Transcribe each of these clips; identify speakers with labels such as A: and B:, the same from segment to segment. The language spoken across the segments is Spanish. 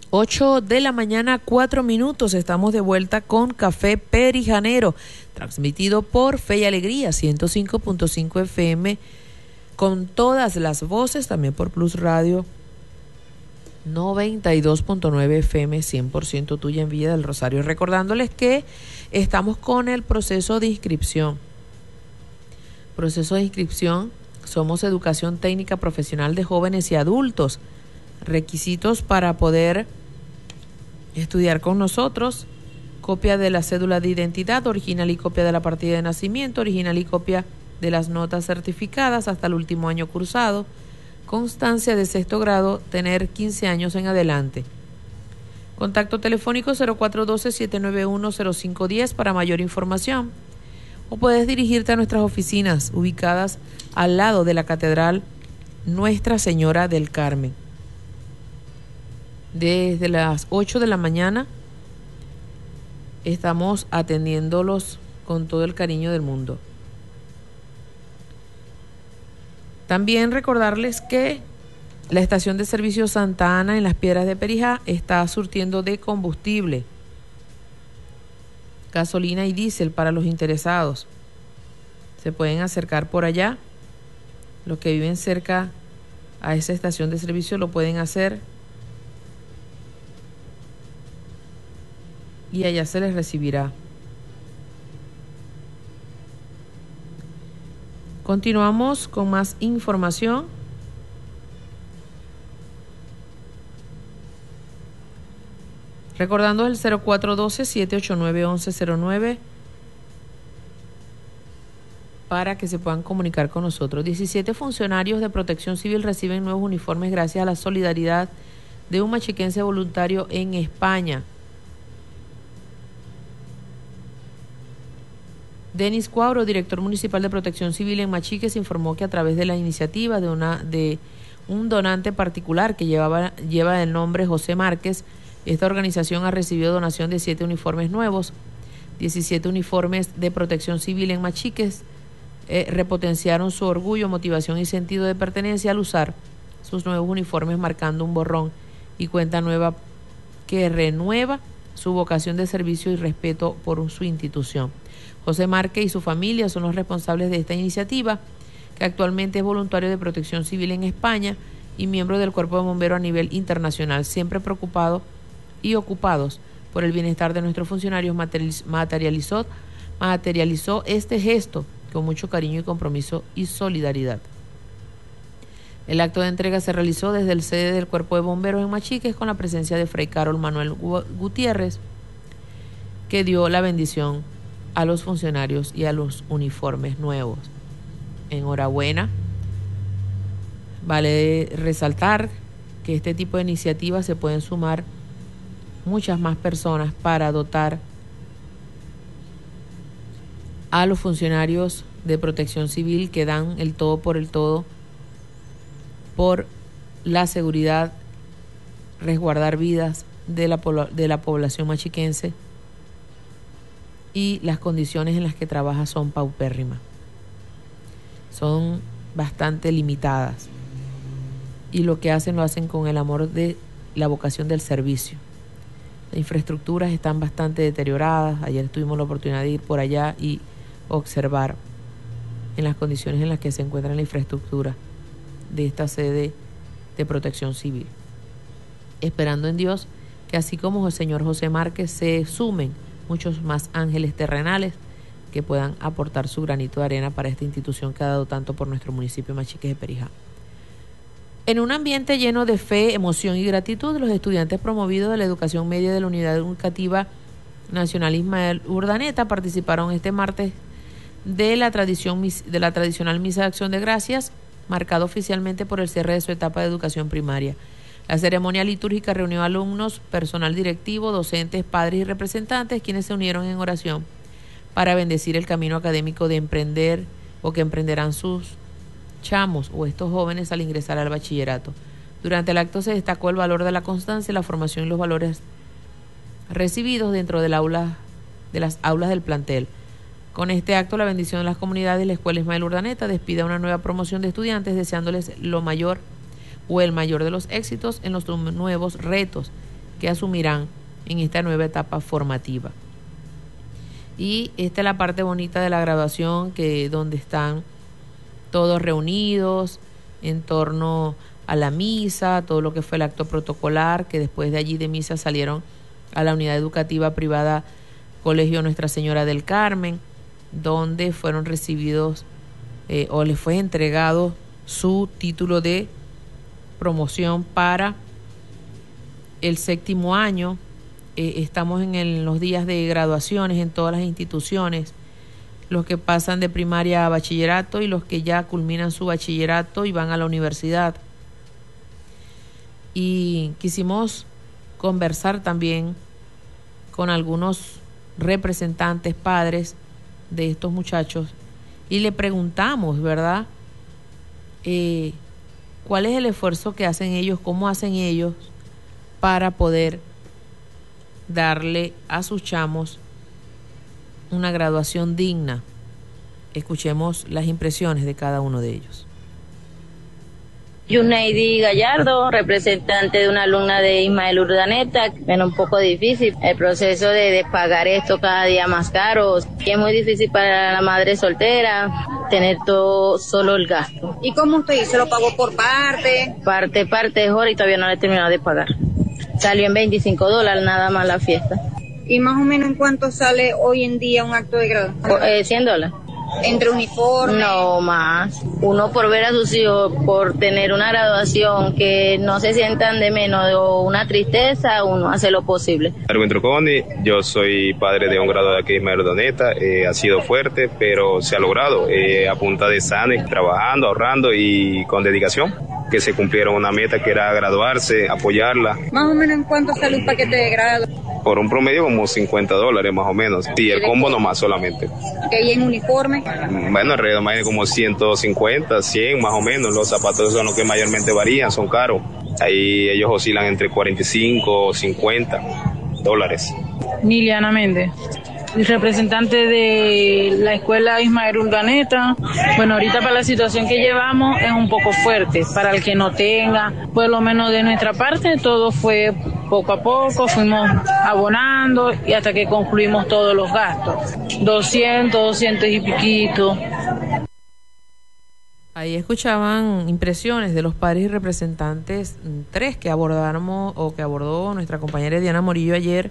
A: 8 de la mañana, 4 minutos. Estamos de vuelta con Café Perijanero, transmitido por Fe y Alegría, 105.5 FM, con todas las voces, también por Plus Radio, 92.9 FM, 100% tuya en Villa del Rosario. Recordándoles que estamos con el proceso de inscripción. Proceso de inscripción, somos Educación Técnica Profesional de Jóvenes y Adultos. Requisitos para poder estudiar con nosotros: copia de la cédula de identidad, original y copia de la partida de nacimiento, original y copia de las notas certificadas hasta el último año cursado, constancia de sexto grado, tener 15 años en adelante. Contacto telefónico 0412-791-0510 para mayor información, o puedes dirigirte a nuestras oficinas ubicadas al lado de la Catedral Nuestra Señora del Carmen. Desde las 8 de la mañana estamos atendiéndolos con todo el cariño del mundo. También recordarles que la estación de servicio Santa Ana en Las Piedras de Perijá está surtiendo de combustible, gasolina y diésel para los interesados. Se pueden acercar por allá. Los que viven cerca a esa estación de servicio lo pueden hacer y allá se les recibirá. Continuamos con más información. Recordando el 0412-789-1109 para que se puedan comunicar con nosotros. 17 funcionarios de Protección Civil reciben nuevos uniformes gracias a la solidaridad de un machiquense voluntario en España. Denis Cuadro, director municipal de Protección Civil en Machiques, informó que a través de la iniciativa de un donante particular que lleva el nombre José Márquez, esta organización ha recibido donación de 7 uniformes nuevos. 17 uniformes de Protección Civil en Machiques repotenciaron su orgullo, motivación y sentido de pertenencia al usar sus nuevos uniformes, marcando un borrón y cuenta nueva que renueva su vocación de servicio y respeto por su institución. José Márquez y su familia son los responsables de esta iniciativa, que actualmente es voluntario de Protección Civil en España y miembro del Cuerpo de Bomberos a nivel internacional, siempre preocupado y ocupados por el bienestar de nuestros funcionarios. Materializó este gesto con mucho cariño y compromiso y solidaridad. El acto de entrega se realizó desde el sede del Cuerpo de Bomberos en Machiques con la presencia de Fray Carol Manuel Gutiérrez, que dio la bendición a los funcionarios y a los uniformes nuevos. Enhorabuena. Vale resaltar que este tipo de iniciativas se pueden sumar muchas más personas para dotar a los funcionarios de Protección Civil que dan el todo por la seguridad, resguardar vidas de la población machiquense, y las condiciones en las que trabaja son paupérrimas, son bastante limitadas, y lo que hacen lo hacen con el amor de la vocación del servicio. Las infraestructuras están bastante deterioradas. Ayer tuvimos la oportunidad de ir por allá y observar en las condiciones en las que se encuentra la infraestructura de esta sede de Protección Civil. Esperando en Dios que así como el señor José Márquez se sumen muchos más ángeles terrenales que puedan aportar su granito de arena para esta institución que ha dado tanto por nuestro municipio Machiques de Perijá. En un ambiente lleno de fe, emoción y gratitud, los estudiantes promovidos de la educación media de la Unidad Educativa Nacional Ismael Urdaneta participaron este martes de la tradicional Misa de Acción de Gracias, marcado oficialmente por el cierre de su etapa de educación primaria. La ceremonia litúrgica reunió a alumnos, personal directivo, docentes, padres y representantes, quienes se unieron en oración para bendecir el camino académico de emprender o que emprenderán sus chamos o estos jóvenes al ingresar al bachillerato. Durante el acto se destacó el valor de la constancia, la formación y los valores recibidos dentro de las aulas del plantel. Con este acto, la bendición de las comunidades de la Escuela Ismael Urdaneta despide a una nueva promoción de estudiantes, deseándoles lo mayor o el mayor de los éxitos en los nuevos retos que asumirán en esta nueva etapa formativa. Y esta es la parte bonita de la graduación, que donde están todos reunidos en torno a la misa, todo lo que fue el acto protocolar, que después de allí de misa salieron a la unidad educativa privada Colegio Nuestra Señora del Carmen, donde fueron recibidos o les fue entregado su título de promoción para el 7º año. Estamos en los días de graduaciones en todas las instituciones, los que pasan de primaria a bachillerato y los que ya culminan su bachillerato y van a la universidad. Y quisimos conversar también con algunos representantes, padres de estos muchachos, y le preguntamos, ¿verdad? ¿Cuál es el esfuerzo que hacen ellos, cómo hacen ellos para poder darle a sus chamos una graduación digna? Escuchemos las impresiones de cada uno de ellos.
B: Yuneidi Gallardo, representante de una alumna de Ismael Urdaneta. Bueno, un poco difícil el proceso de pagar esto cada día más caro. Y es muy difícil para la madre soltera tener todo solo el gasto.
C: ¿Y cómo usted hizo? ¿Lo pagó por parte?
B: Parte es hora y todavía no le he terminado de pagar. Salió en $25 nada más la fiesta.
C: ¿Y más o menos en cuánto sale hoy en día un acto de grado?
B: $100.
C: ¿Entre uniformes?
B: No más. Uno por ver a sus hijos, por tener una graduación, que no se sientan de menos o una tristeza, uno hace lo posible.
D: Erwin Truconi, yo soy padre de un graduado de aquí de Ismael Urdaneta. Ha sido fuerte, pero se ha logrado a punta de sanes, trabajando, ahorrando y con dedicación, que se cumplieron una meta que era graduarse, apoyarla.
C: ¿Más o menos en cuánto sale un paquete de grado?
D: Por un promedio como $50 más o menos. Sí, el combo nomás solamente.
C: ¿Y en uniforme?
D: Bueno, alrededor más de como 150, 100 más o menos. Los zapatos son los que mayormente varían, son caros. Ahí ellos oscilan entre 45 o $50.
E: Niliana Méndez, representante de la escuela Ismael Urdaneta. Bueno, ahorita para la situación que llevamos es un poco fuerte. Para el que no tenga, por lo menos de nuestra parte, todo fue poco a poco, fuimos abonando y hasta que concluimos todos los gastos. 200 y piquito.
A: Ahí escuchaban impresiones de los padres y representantes, 3 que abordamos o que abordó nuestra compañera Diana Morillo ayer,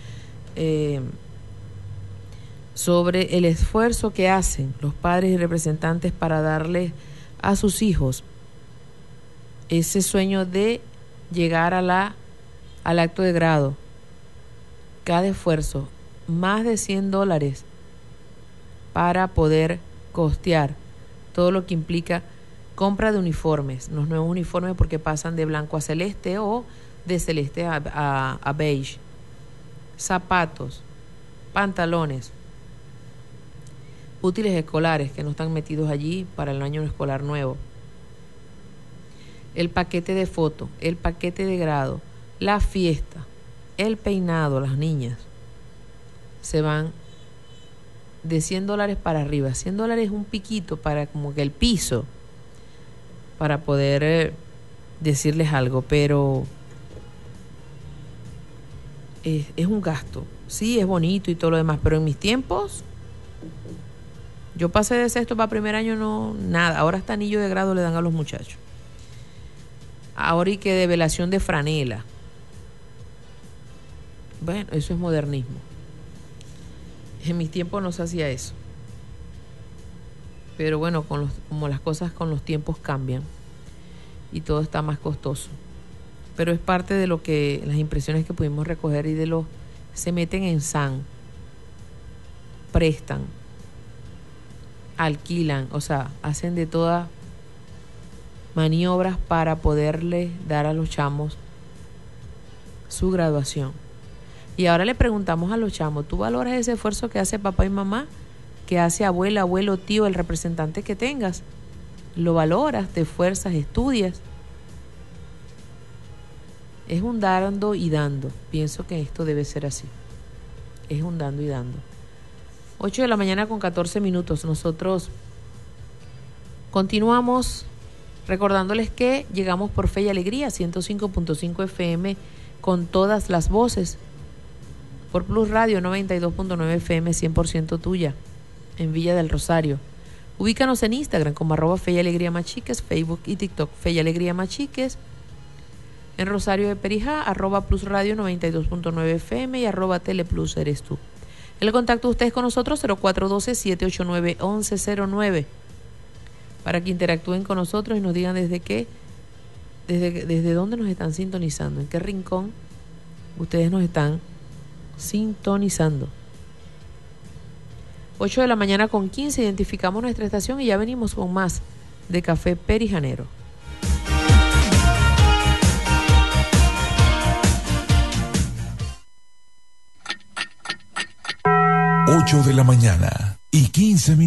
A: sobre el esfuerzo que hacen los padres y representantes para darle a sus hijos ese sueño de llegar al acto de grado. Cada esfuerzo, más de $100 para poder costear todo lo que implica compra de uniformes, los nuevos uniformes, porque pasan de blanco a celeste o de celeste a beige, zapatos, pantalones, útiles escolares que no están metidos allí para el año escolar nuevo, el paquete de foto, el paquete de grado, la fiesta, el peinado. Las niñas se van de $100 para arriba. $100 es un piquito para como que el piso, para poder decirles algo, pero es un gasto. Sí, es bonito y todo lo demás, pero en mis tiempos yo pasé de sexto para primer año, no, nada. Ahora hasta anillo de grado le dan a los muchachos. Ahora y que de velación de franela. Bueno, eso es modernismo. En mis tiempos no se hacía eso. Pero bueno, como las cosas con los tiempos cambian y todo está más costoso. Pero es parte de lo que, las impresiones que pudimos recoger y de los se meten en SAN, prestan, alquilan, o sea, hacen de todas maniobras para poderle dar a los chamos su graduación. Y ahora le preguntamos a los chamos, ¿tú valoras ese esfuerzo que hace papá y mamá? Que hace abuela, abuelo, tío, el representante que tengas. ¿Lo valoras, te esfuerzas, estudias? Es un dando y dando. Pienso que esto debe ser así. Es un dando y dando. 8 de la mañana con 14 minutos. Nosotros continuamos recordándoles que llegamos por Fe y Alegría, 105.5 FM con todas las voces por Plus Radio 92.9 FM 100% tuya en Villa del Rosario. Ubícanos en Instagram como @Fe y Alegría Machiques, Facebook y TikTok Fe y Alegría Machiques. En Rosario de Perijá, @Plus Radio 92.9 FM y @Teleplus eres tú. El contacto de ustedes con nosotros 0412-789-1109 para que interactúen con nosotros y nos digan desde dónde nos están sintonizando, en qué rincón ustedes nos están sintonizando. 8 de la mañana con 15, identificamos nuestra estación y ya venimos con más de Café Perijanero.
F: 8 de la mañana y 15 minutos.